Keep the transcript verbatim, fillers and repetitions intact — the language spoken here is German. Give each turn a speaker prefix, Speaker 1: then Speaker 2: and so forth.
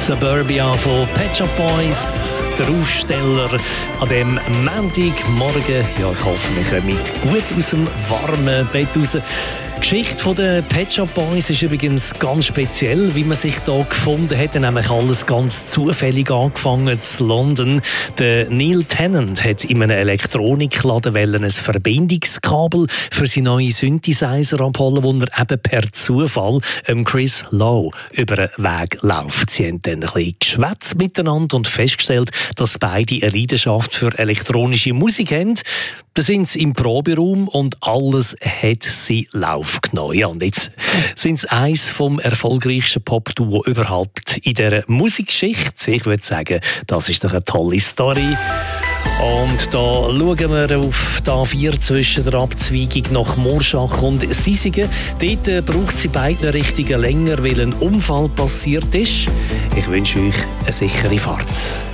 Speaker 1: Suburbia von Pet Shop Boys, der Aufsteller an dem Montagmorgen. Ja, ich hoffe, wir kommen gut aus dem warmen Bett raus. Die Geschichte der Pet Shop Boys ist übrigens ganz speziell, wie man sich hier gefunden hat. Nämlich alles ganz zufällig angefangen in London. Der Neil Tennant hat in einem Elektronikladen ein Verbindungskabel für seinen neuen Synthesizer abholen, wo er eben per Zufall ähm, Chris Lowe über den Weg läuft. Sie haben dann ein bisschen geschwätzt miteinander und festgestellt, dass beide eine Leidenschaft für elektronische Musik haben. Da sind sie im Proberaum und alles hat sie Lauf genommen. Ja, und jetzt sind sie eines vom erfolgreichsten Pop-Duo überhaupt in dieser Musikgeschichte. Ich würde sagen, das ist doch eine tolle Story. Und da schauen wir auf die A vier zwischen der Abzweigung nach Morschach und Sisigen. Dort braucht sie beiden Richtungen länger, weil ein Unfall passiert ist. Ich wünsche euch eine sichere Fahrt.